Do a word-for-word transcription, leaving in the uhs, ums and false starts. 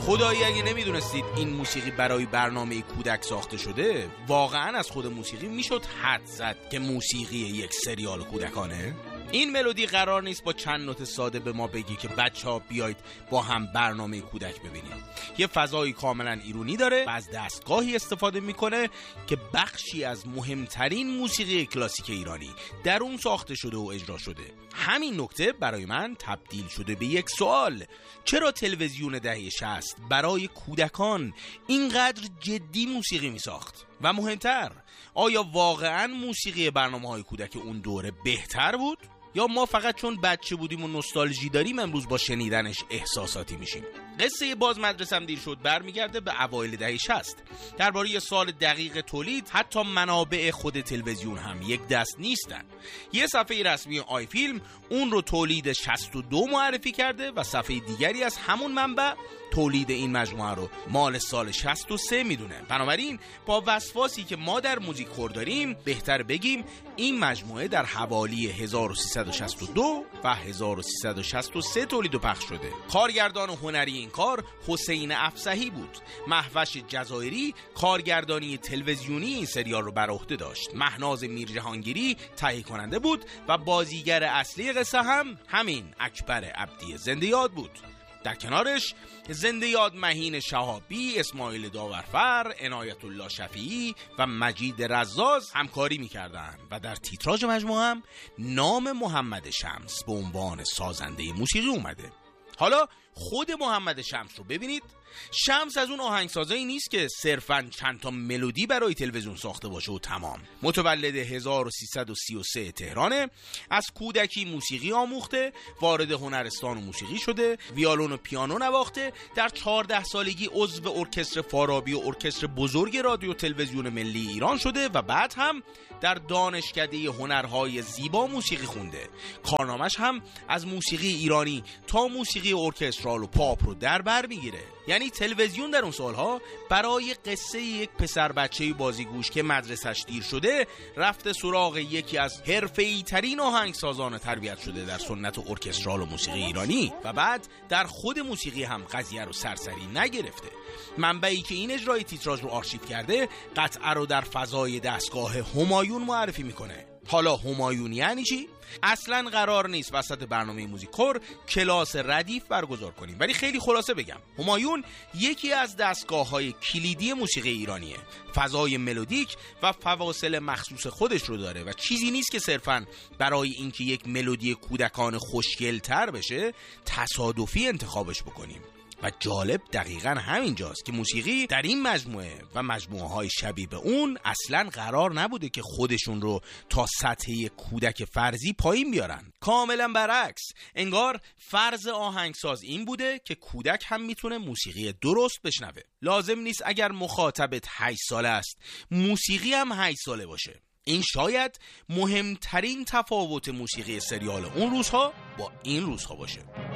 خدایی اگه نمیدونستید این موسیقی برای برنامه کودک ساخته شده، واقعا از خود موسیقی میشد حد زد که موسیقی یک سریال کودکانه؟ این ملودی قرار نیست با چند نوت ساده به ما بگی که بچه‌ها بیایید با هم برنامه کودک ببینیم. یه فضایی کاملا ایرونی داره و از دستگاهی استفاده میکنه که بخشی از مهمترین موسیقی کلاسیک ایرانی در اون ساخته شده و اجرا شده. همین نکته برای من تبدیل شده به یک سوال: چرا تلویزیون دهه شصت برای کودکان اینقدر جدی موسیقی میساخت؟ و مهمتر، آیا واقعا موسیقی برنامه‌های کودک اون دوره بهتر بود؟ یا ما فقط چون بچه بودیم و نوستالژی داریم امروز با شنیدنش احساساتی میشیم؟ قصه باز مدرسم دیر شد برمیگرده به اوایل دهه شصت. درباره سال دقیق تولید حتی منابع خود تلویزیون هم یک دست نیستن. یه صفحه رسمی آی فیلم اون رو تولید شصت و دو معرفی کرده و صفحه دیگری از همون منبع تولید این مجموعه رو مال سال شصت و سه میدونه. بنابراین با وسواسی که ما در موزیک خور داریم، بهتر بگیم این مجموعه در حوالی هزار و سیصد و شصت و دو و هزار و سیصد و شصت و سه تولید و پخش شده. کارگردان هنری این کار حسین افصحی بود. مهوش جزایری کارگردانی تلویزیونی این سریال رو بر عهده داشت. مهناز میرجهانگیری تهیه کننده بود و بازیگر اصلی قصه هم همین اکبر عبدی زنده یاد بود. در کنارش زنده یاد مهین شهابی، اسماعیل داورفر، عنایت الله شفیعی و مجید رزاز همکاری می‌کردند و در تیتراژ مجموعه هم نام محمد شمس به عنوان سازنده موسیقی اومده. حالا خود محمد شمس رو ببینید. شمس از اون آهنگسازایی نیست که صرفاً چند تا ملودی برای تلویزیون ساخته باشه و تمام. متولد هزار و سیصد و سی و سه تهرانه. از کودکی موسیقی آموخته، وارد هنرستان و موسیقی شده، ویولون و پیانو نواخته. در چهارده سالگی عضو ارکستر فارابی و ارکستر بزرگ رادیو تلویزیون ملی ایران شده و بعد هم در دانشکده هنرهای زیبا موسیقی خونده. کارنامه‌اش هم از موسیقی ایرانی تا موسیقی ارکسترال و پاپ رو در بر میگیره. یعنی تلویزیون در اون سالها برای قصه یک پسر بچه‌ی بازیگوش که مدرسش دیر شده رفته سراغ یکی از حرفه‌ای ترین آهنگسازان تربیت شده در سنت و ارکسترال و موسیقی ایرانی و بعد در خود موسیقی هم قضیه رو سرسری نگرفته. منبعی که این اجرای تیتراژ رو آرشیو کرده قطعه رو در فضای دستگاه همایون معرفی میکنه. حالا همایون یعنی چی؟ اصلا قرار نیست وسط برنامه موزیکور کلاس ردیف برگزار کنیم، ولی خیلی خلاصه بگم همایون یکی از دستگاه‌های کلیدی موسیقی ایرانیه. فضای ملودیک و فواصل مخصوص خودش رو داره و چیزی نیست که صرفاً برای اینکه یک ملودی کودکان خوشگل‌تر بشه تصادفی انتخابش بکنیم. و جالب دقیقاً همینجاست که موسیقی در این مجموعه و مجموعه‌های شبیه به اون اصلاً قرار نبوده که خودشون رو تا سطح کودک فرضی پایین بیارن. کاملاً برعکس، انگار فرض آهنگساز این بوده که کودک هم میتونه موسیقی درست بشنوه. لازم نیست اگر مخاطبت هشت ساله است موسیقی هم هشت ساله باشه. این شاید مهمترین تفاوت موسیقی سریال اون روزها با این روزها باشه.